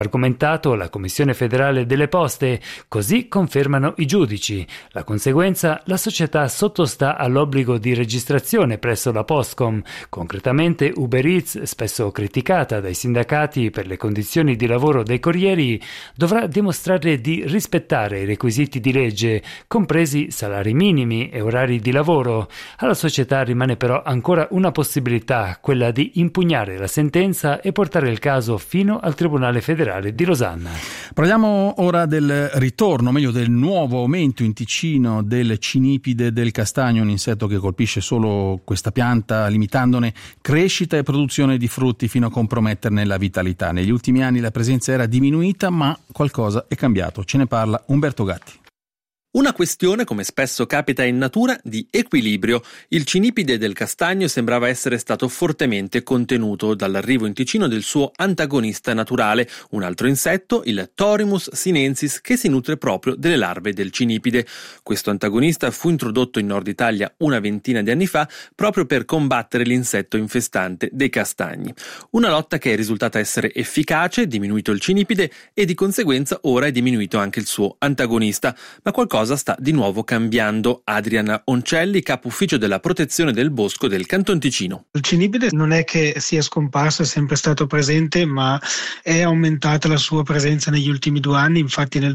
Argomentato la Commissione federale delle Poste, così confermano i giudici. La conseguenza, la società sottostà all'obbligo di registrazione presso la Postcom. Concretamente Uber Eats, spesso criticata dai sindacati per le condizioni di lavoro dei corrieri, dovrà dimostrare di rispettare i requisiti di legge, compresi salari minimi e orari di lavoro. Alla società rimane però ancora una possibilità, quella di impugnare la sentenza e portare il caso fino al Tribunale federale di Losanna. Parliamo ora del ritorno, meglio del nuovo aumento in Ticino del cinipide del castagno, un insetto che colpisce solo questa pianta, limitandone crescita e produzione di frutti fino a comprometterne la vitalità. Negli ultimi anni la presenza era diminuita, ma qualcosa è cambiato. Ce ne parla Umberto Gatti. Una questione, come spesso capita in natura, di equilibrio. Il cinipide del castagno sembrava essere stato fortemente contenuto dall'arrivo in Ticino del suo antagonista naturale, un altro insetto, il Thorimus sinensis, che si nutre proprio delle larve del cinipide. Questo antagonista fu introdotto in Nord Italia una ventina di anni fa proprio per combattere l'insetto infestante dei castagni. Una lotta che è risultata essere efficace, diminuito il cinipide e di conseguenza ora è diminuito anche il suo antagonista. Ma qualcosa sta di nuovo cambiando. Adrian Oncelli, capo ufficio della protezione del bosco del Canton Ticino. Il cinipide non è che sia scomparso, è sempre stato presente, ma è aumentata la sua presenza negli ultimi 2 anni. Infatti nel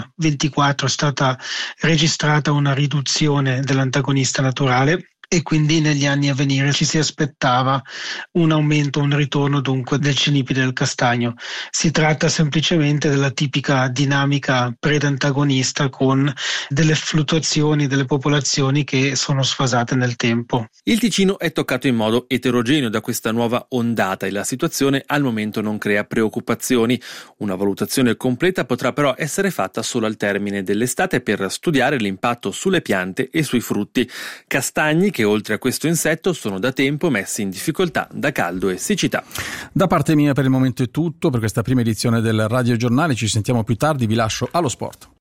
2024 è stata registrata una riduzione dell'antagonista naturale e quindi negli anni a venire ci si aspettava un aumento, un ritorno dunque del cinipide del castagno. Si tratta semplicemente della tipica dinamica preda-antagonista con delle fluttuazioni delle popolazioni che sono sfasate nel tempo. Il Ticino è toccato in modo eterogeneo da questa nuova ondata e la situazione al momento non crea preoccupazioni. Una valutazione completa potrà però essere fatta solo al termine dell'estate per studiare l'impatto sulle piante e sui frutti. Castagni che oltre a questo insetto sono da tempo messi in difficoltà da caldo e siccità. Da parte mia per il momento è tutto per questa prima edizione del Radio Giornale. Ci sentiamo più tardi, vi lascio allo sport.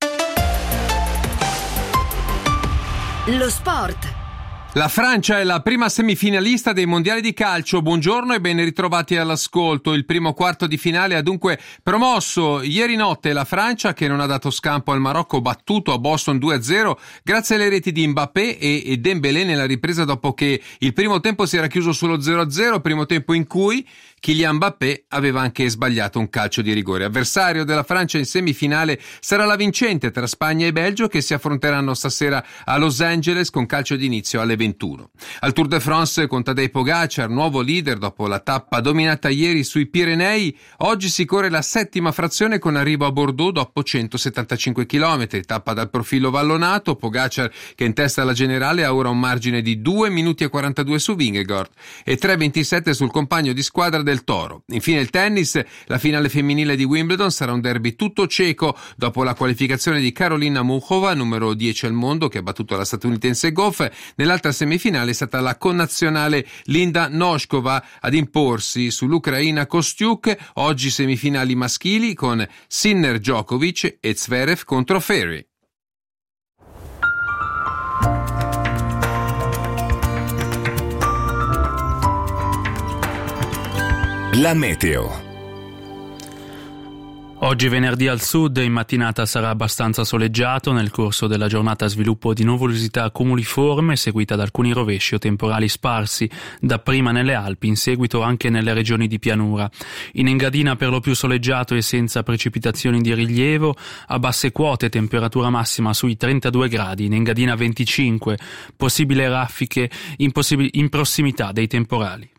Lo sport. La Francia è la prima semifinalista dei mondiali di calcio. Buongiorno e ben ritrovati all'ascolto. Il primo quarto di finale ha dunque promosso ieri notte la Francia, che non ha dato scampo al Marocco, battuto a Boston 2-0 grazie alle reti di Mbappé e Dembélé nella ripresa dopo che il primo tempo si era chiuso sullo 0-0, primo tempo in cui Kylian Mbappé aveva anche sbagliato un calcio di rigore. Avversario della Francia in semifinale sarà la vincente tra Spagna e Belgio, che si affronteranno stasera a Los Angeles con calcio d'inizio alle 21. Al Tour de France con Tadej Pogačar, nuovo leader dopo la tappa dominata ieri sui Pirenei, oggi si corre la 7ª frazione con arrivo a Bordeaux dopo 175 km, tappa dal profilo vallonato. Pogačar, che in testa alla generale, ha ora un margine di 2 minuti e 42 su Vingegaard e 3,27 sul compagno di squadra del Toro. Infine il tennis, la finale femminile di Wimbledon sarà un derby tutto cieco dopo la qualificazione di Karolina Muchova, numero 10 al mondo, che ha battuto la statunitense Goff. Nell'altra semifinale è stata la connazionale Linda Noskova ad imporsi sull'Ucraina Kostiuk. Oggi semifinali maschili con Sinner Djokovic e Zverev contro Ferry. La meteo. Oggi venerdì al sud in mattinata sarà abbastanza soleggiato, nel corso della giornata sviluppo di nuvolosità cumuliforme seguita da alcuni rovesci o temporali sparsi, dapprima nelle Alpi, in seguito anche nelle regioni di pianura. In Engadina per lo più soleggiato e senza precipitazioni di rilievo, a basse quote temperatura massima sui 32 gradi, in Engadina 25, possibili raffiche in prossimità dei temporali.